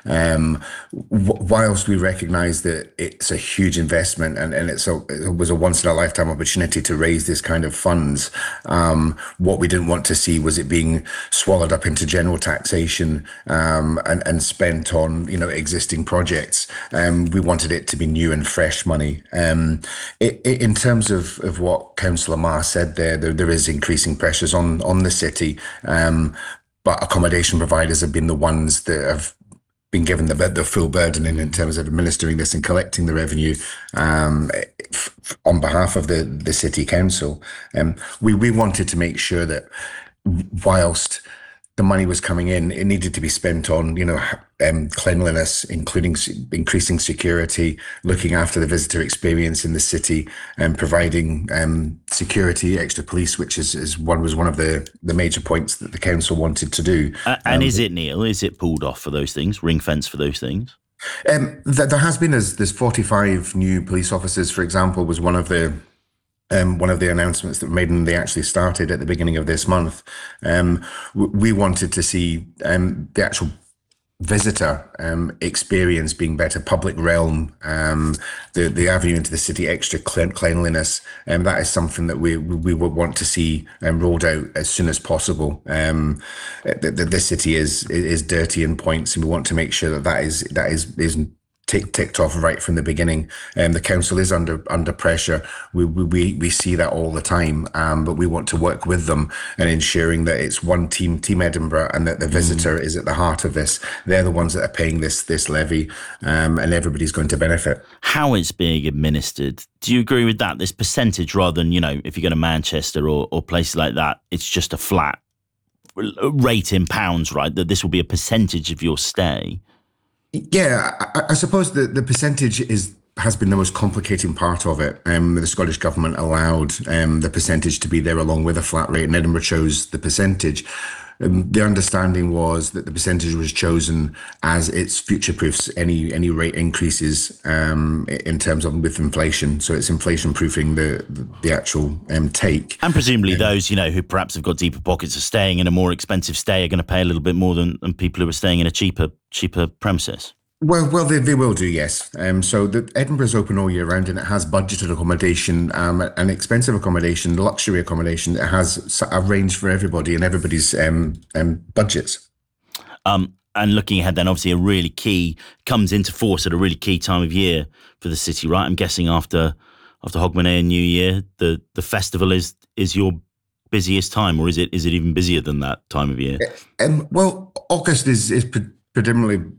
Whilst we recognise that it's a huge investment and it was a once in a lifetime opportunity to raise this kind of funds, what we didn't want to see was it being swallowed up into general taxation and spent on existing projects. We wanted it to be new and fresh money. In terms of what Councillor Marr said there is increasing pressures on the city, but accommodation providers have been the ones that have been given the full burden in terms of administering this and collecting the revenue on behalf of the city council. We wanted to make sure that whilst the money was coming in, it needed to be spent on, cleanliness, including increasing security, looking after the visitor experience in the city, and providing security, extra police, which was one of the major points that the council wanted to do. And is it, Neil? Is it pulled off for those things? Ring fence for those things? There has been. There's 45 new police officers, for example, was one of the announcements that were made, and they actually started at the beginning of this month. We wanted to see the actual visitor experience being better, public realm, the avenue into the city, extra cleanliness, and that is something that we would want to see rolled out as soon as possible. The city is dirty in points, and we want to make sure that is ticked off right from the beginning. The council is under pressure. We see that all the time, but we want to work with them and ensuring that it's one team Edinburgh, and that the visitor is at the heart of this. They're the ones that are paying this levy, and everybody's going to benefit. How it's being administered, do you agree with that? This percentage, rather than, if you go to Manchester or places like that, it's just a flat rate in pounds, right? That this will be a percentage of your stay. Yeah, I suppose the percentage has been the most complicating part of it. The Scottish Government allowed the percentage to be there along with a flat rate, and Edinburgh chose the percentage. The understanding was that the percentage was chosen as it's future-proofs any rate increases in terms of with inflation. So it's inflation-proofing the actual take. And presumably those, who perhaps have got deeper pockets, are staying in a more expensive stay, are going to pay a little bit more than people who are staying in a cheaper premises. Well, they will do, yes. So Edinburgh's open all year round, and it has budgeted accommodation, and expensive accommodation, luxury accommodation. It has a range for everybody and everybody's budgets. And looking ahead, then obviously a really key comes into force at a really key time of year for the city, right? I'm guessing after Hogmanay and New Year, the festival is your busiest time, or is it even busier than that time of year? Well, August is predominantly